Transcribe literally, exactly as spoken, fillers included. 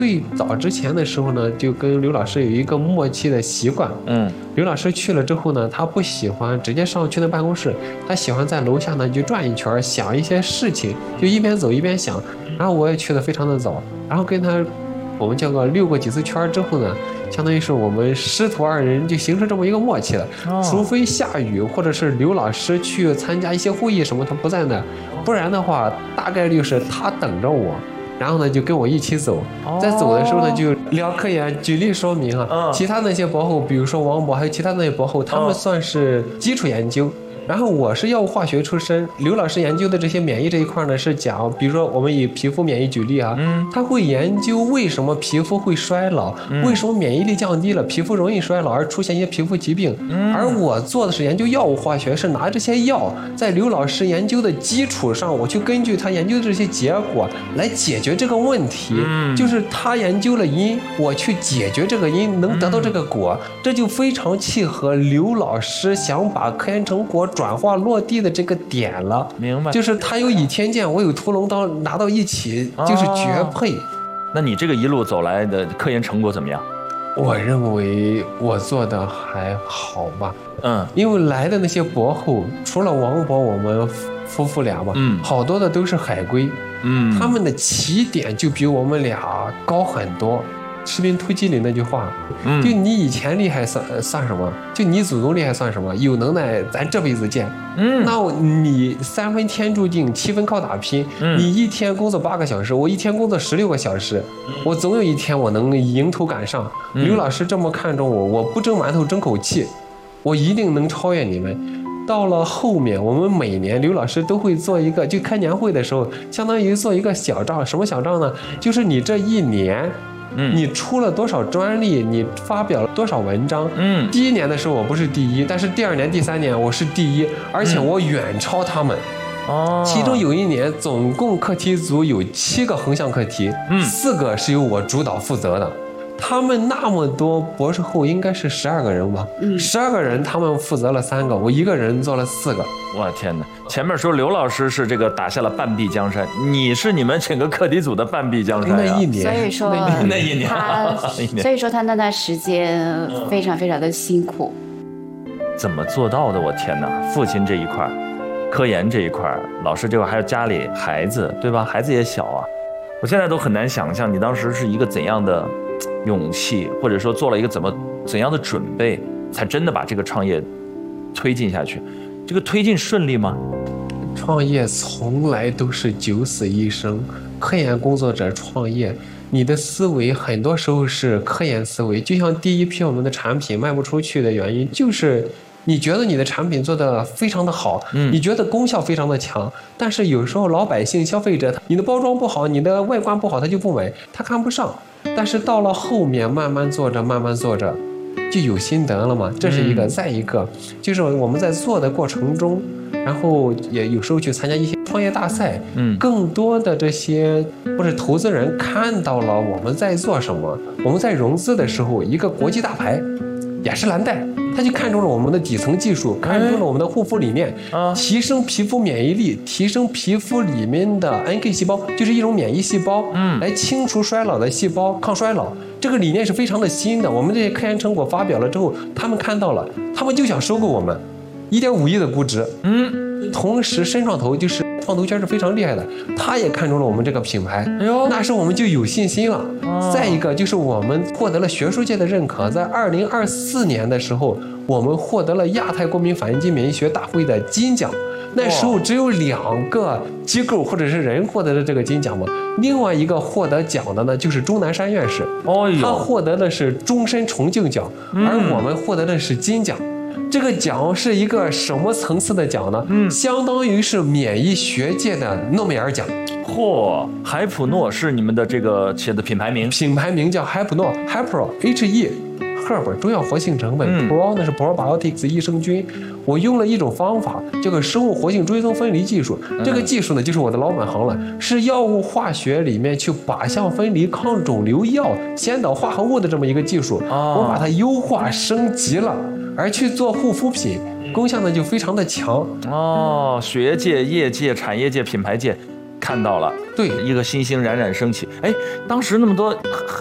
最早之前的时候呢，就跟刘老师有一个默契的习惯。嗯，刘老师去了之后呢，他不喜欢直接上去那办公室，他喜欢在楼下呢就转一圈，想一些事情，就一边走一边想。然后我也去的非常的早，然后跟他我们叫个溜过几次圈之后呢，相当于是我们师徒二人就形成这么一个默契了。哦、除非下雨或者是刘老师去参加一些会议什么，他不在那，不然的话大概率是他等着我。然后呢，就跟我一起走，在走的时候呢，就聊科研。举例说明啊，嗯、其他那些博后，比如说王博，还有其他那些博后，他们算是基础研究。然后我是药物化学出身，刘老师研究的这些免疫这一块呢，是讲，比如说我们以皮肤免疫举例啊，嗯、他会研究为什么皮肤会衰老，嗯、为什么免疫力降低了，皮肤容易衰老而出现一些皮肤疾病。嗯、而我做的是研究药物化学，是拿这些药在刘老师研究的基础上，我去根据他研究的这些结果来解决这个问题。嗯、就是他研究了因，我去解决这个因，能得到这个果，嗯、这就非常契合刘老师想把科研成果转化落地的这个点了。 明白， 就是他有倚天剑，我有屠龙刀，拿到一起就是绝配。哦、 那你这个一路走来的科研成果怎么样？ 我认为我做的还好吧。嗯，因为来的那些博后，除了王博我们夫妇俩吧，嗯，好多的都是海归，嗯，他们的起点就比我们俩高很多。士兵突击里那句话，嗯，就你以前厉害算算什么？就你祖宗厉害算什么？有能耐咱这辈子见。嗯，那你三分天注定，七分靠打拼。嗯，你一天工作八个小时，我一天工作十六个小时，我总有一天我能迎头赶上。嗯、刘老师这么看重我，我不争馒头争口气，我一定能超越你们。到了后面，我们每年刘老师都会做一个，就开年会的时候，相当于做一个小账。什么小账呢？就是你这一年。嗯，你出了多少专利？你发表了多少文章？嗯，第一年的时候我不是第一，但是第二年、第三年我是第一，而且我远超他们。哦，其中有一年总共课题组有七个横向课题，嗯，四个是由我主导负责的。他们那么多博士后应该是十二个人吧？嗯，十二个人他们负责了三个，我一个人做了四个。 我天哪！前面说刘老师是这个打下了半壁江山，你是你们整个课题组的半壁江山、啊、 那一年， 所以说那, 那一年他，所以说他那段时间非常非常的辛苦。 怎么做到的？我天哪！父亲这一块，科研这一块，老师这块，还有家里孩子，对吧？孩子也小啊，我现在都很难想象你当时是一个怎样的勇气，或者说做了一个怎么怎样的准备，才真的把这个创业推进下去。这个推进顺利吗？ 创业从来都是九死一生。科研工作者创业，你的思维很多时候是科研思维。就像第一批我们的产品卖不出去的原因，就是你觉得你的产品做得非常的好，嗯，你觉得功效非常的强，但是有时候老百姓消费者，你的包装不好，你的外观不好，他就不买，他看不上。但是到了后面慢慢做着慢慢做着就有心得了嘛，这是一个。嗯、再一个就是我们在做的过程中，然后也有时候去参加一些创业大赛，嗯，更多的这些或者投资人看到了我们在做什么。我们在融资的时候，一个国际大牌雅诗兰黛，他就看中了我们的底层技术，看中了我们的护肤理念，嗯、提升皮肤免疫力，提升皮肤里面的 N K 细胞，就是一种免疫细胞，嗯，来清除衰老的细胞，抗衰老。这个理念是非常的新的，我们这些科研成果发表了之后，他们看到了，他们就想收购我们，一点五亿的估值，嗯，同时深创投就是创投圈是非常厉害的，他也看中了我们这个品牌，哎呦，那时候我们就有信心了。哦、再一个就是我们获得了学术界的认可，在二零二四年的时候，我们获得了亚太国民反应激免疫学大会的金奖。那时候只有两个机构或者是人获得了这个金奖嘛，另外一个获得奖的呢就是钟南山院士，哦，他获得的是终身崇敬奖，嗯、而我们获得的是金奖。这个奖是一个什么层次的奖呢？嗯，相当于是免疫学界的诺贝尔奖。 嚯，海普诺是你们的这个企业的品牌名， 品牌名叫海普诺 ，Hypro H E。Herb 中药活性成分，嗯、Pro 那是 probiotics 益生菌。我用了一种方法，叫做生物活性追踪分离技术。嗯、这个技术呢，就是我的老本行了，是药物化学里面去靶向分离抗肿瘤药先导化合物的这么一个技术。哦、我把它优化升级了，而去做护肤品，功效呢就非常的强。 哦，学界、业界、产业界、品牌界。 看到了， 对， 一个新星冉冉升起。哎，当时那么多